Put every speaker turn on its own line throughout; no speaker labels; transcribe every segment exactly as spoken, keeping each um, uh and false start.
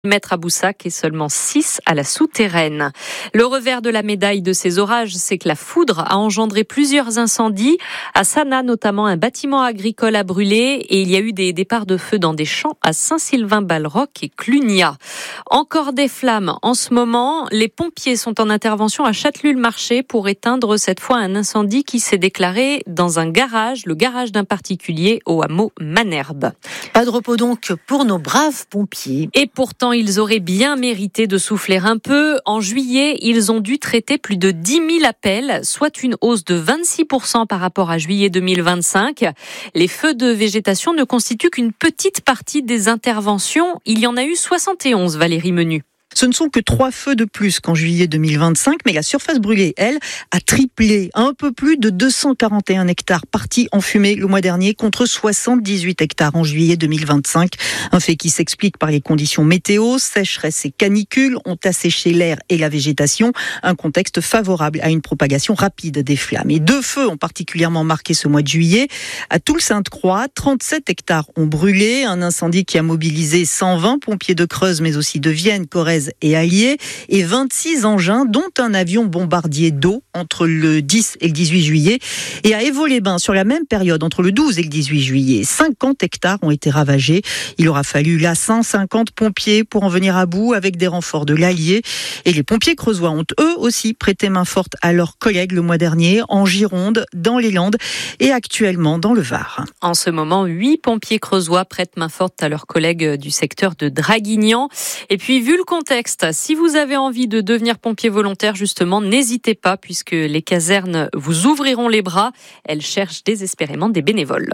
Mètres à Boussac et seulement six à la souterraine. Le revers de la médaille de ces orages, c'est que la foudre a engendré plusieurs incendies. À Sanaa, notamment, un bâtiment agricole a brûlé et il y a eu des départs de feu dans des champs à Saint-Sylvain-Balleroc et Clunia. Encore des flammes en ce moment. Les pompiers sont en intervention à Châtelus-le-Marché pour éteindre cette fois un incendie qui s'est déclaré dans un garage, le garage d'un particulier au hameau Manerbe.
Pas de repos donc pour nos braves pompiers.
Et pourtant, ils auraient bien mérité de souffler un peu. En juillet, ils ont dû traiter plus de dix mille appels, soit une hausse de vingt-six pour cent par rapport à juillet deux mille vingt-cinq. Les feux de végétation ne constituent qu'une petite partie des interventions. Il y en a eu soixante et onze, Valérie Menu.
Ce ne sont que trois feux de plus qu'en juillet deux mille vingt-cinq, mais la surface brûlée, elle, a triplé. Un peu plus de deux cent quarante et un hectares partis en fumée le mois dernier contre soixante-dix-huit hectares en juillet deux mille vingt-cinq. Un fait qui s'explique par les conditions météo, sécheresse et canicule ont asséché l'air et la végétation, un contexte favorable à une propagation rapide des flammes. Et deux feux ont particulièrement marqué ce mois de juillet. À Toul-Sainte-Croix, trente-sept hectares ont brûlé, un incendie qui a mobilisé cent vingt pompiers de Creuse, mais aussi de Vienne, Corrèze et Allier, et vingt-six engins, dont un avion bombardier d'eau entre le dix et le dix-huit juillet. Et à Évaux-les-Bains, sur la même période, entre le douze et le dix-huit juillet, cinquante hectares ont été ravagés. Il aura fallu là cent cinquante pompiers pour en venir à bout avec des renforts de l'Allier. Et les pompiers creusois ont eux aussi prêté main forte à leurs collègues le mois dernier, en Gironde, dans les Landes et actuellement dans le Var.
En ce moment, huit pompiers creusois prêtent main forte à leurs collègues du secteur de Draguignan. Et puis, vu le contexte, si vous avez envie de devenir pompier volontaire, justement, n'hésitez pas puisque les casernes vous ouvriront les bras. Elles cherchent désespérément des bénévoles.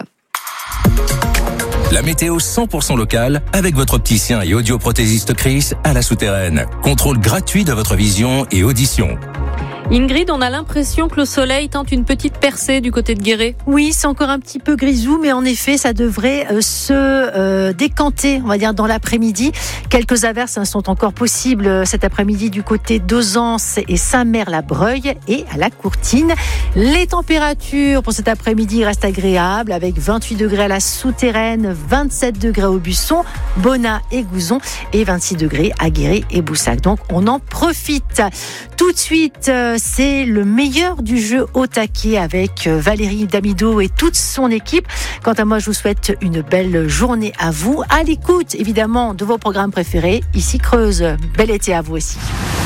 La météo cent pour cent locale avec votre opticien et audioprothésiste Chris à la Souterraine. Contrôle gratuit de votre vision et audition.
Ingrid, on a l'impression que le soleil tente une petite percée du côté de Guéret.
Oui, c'est encore un petit peu grisou, mais en effet, ça devrait euh, se euh, décanter, on va dire, dans l'après-midi. Quelques averses hein, sont encore possibles euh, cet après-midi du côté d'Auzance et Saint-Mère-la-Breuil et à la Courtine. Les températures pour cet après-midi restent agréables avec vingt-huit degrés à la Souterraine, vingt-sept degrés au Buisson, Bonnat et Gouzon et vingt-six degrés à Guéret et Boussac. Donc, on en profite. Tout de suite, euh, c'est le meilleur du jeu au taquet avec Valérie Damido et toute son équipe. Quant à moi, je vous souhaite une belle journée à vous. À l'écoute, évidemment, de vos programmes préférés. Ici Creuse. Bel été à vous aussi.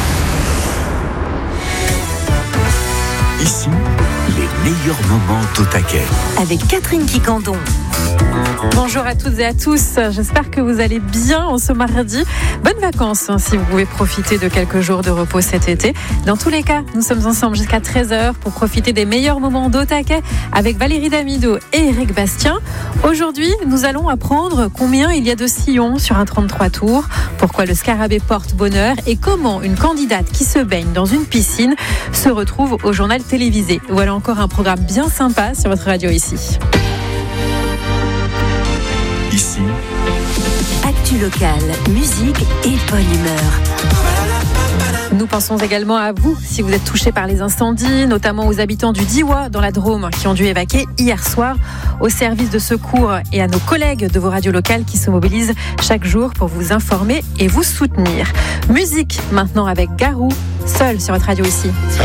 Ici, les meilleurs moments au taquet.
Avec Catherine Quicandon.
Bonjour à toutes et à tous, j'espère que vous allez bien en ce mardi. Bonnes vacances hein, si vous pouvez profiter de quelques jours de repos cet été. Dans tous les cas, nous sommes ensemble jusqu'à treize heures pour profiter des meilleurs moments d'au taquet avec Valérie Damido et Eric Bastien. Aujourd'hui, nous allons apprendre combien il y a de sillons sur un trente-trois tours, pourquoi le scarabée porte bonheur et comment une candidate qui se baigne dans une piscine se retrouve au journal télévisé. Voilà encore un programme bien sympa sur votre radio ici.
Ici,
actu locale, musique et bonne humeur.
Nous pensons également à vous, si vous êtes touchés par les incendies, notamment aux habitants du Diois dans la Drôme qui ont dû évacuer hier soir, aux services de secours et à nos collègues de vos radios locales qui se mobilisent chaque jour pour vous informer et vous soutenir. Musique maintenant avec Garou, seul sur votre radio ici.